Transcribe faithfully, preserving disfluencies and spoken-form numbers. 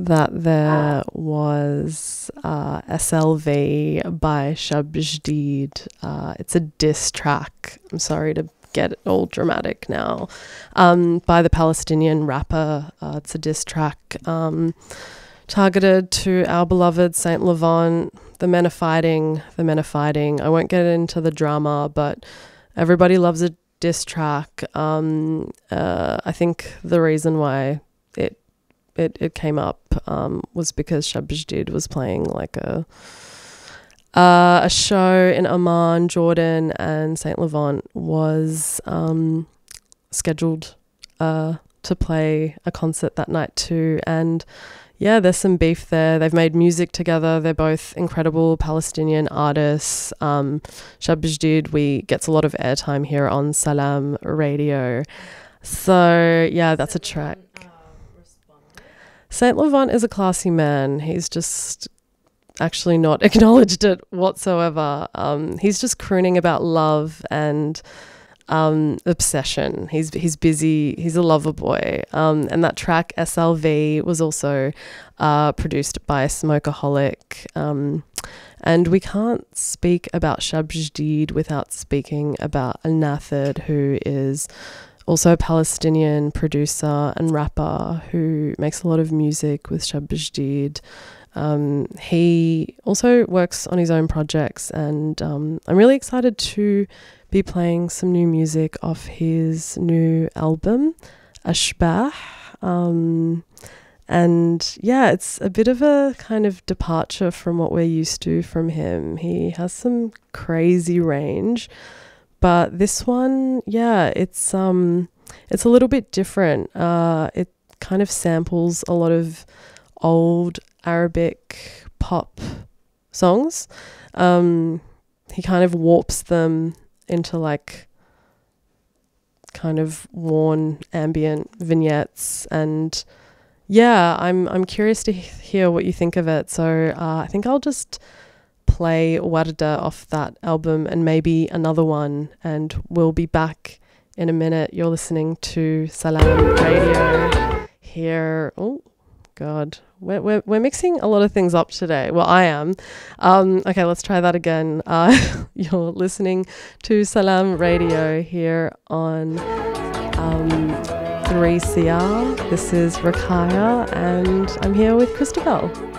that there was uh, S L V by Shab Jdeed. Uh, it's a diss track. I'm sorry to get all dramatic now. Um, by the Palestinian rapper. Uh, it's a diss track um, targeted to our beloved Saint Levant. The men are fighting. The men are fighting. I won't get into the drama, but everybody loves a diss track. Um, uh, I think the reason why it it, it came up um, was because Shab Jdeed was playing like a uh, a show in Amman, Jordan, and Saint Levant was um, scheduled uh, to play a concert that night too. And yeah, there's some beef there. They've made music together. They're both incredible Palestinian artists. Um, Shab Jdeed, we gets a lot of airtime here on Salam Radio. So yeah, that's a track. Saint Levant is a classy man. He's just actually not acknowledged it whatsoever. Um, he's just crooning about love and um, obsession. He's he's busy. He's a lover boy. Um, and that track S L V was also uh, produced by Smokeaholic. Um, and we can't speak about Shab Jdeed without speaking about Al Nathid, who is also a Palestinian producer and rapper who makes a lot of music with Shab Jdeed. Um, he also works on his own projects, and um, I'm really excited to be playing some new music off his new album, Ashbah. Um, and yeah, it's a bit of a kind of departure from what we're used to from him. He has some crazy range. But this one, yeah, it's um, it's a little bit different. Uh, it kind of samples a lot of old Arabic pop songs. Um, he kind of warps them into like kind of worn ambient vignettes, and yeah, I'm I'm curious to he- hear what you think of it. So uh, I think I'll just play Warda off that album and maybe another one, and we'll be back in a minute. You're listening to Salam Radio here. Oh God, we're, we're, we're mixing a lot of things up today. Well, I am. Um, okay, let's try that again. Uh, you're listening to Salam Radio here on um, three C R. This is Rakaya, and I'm here with Christabel.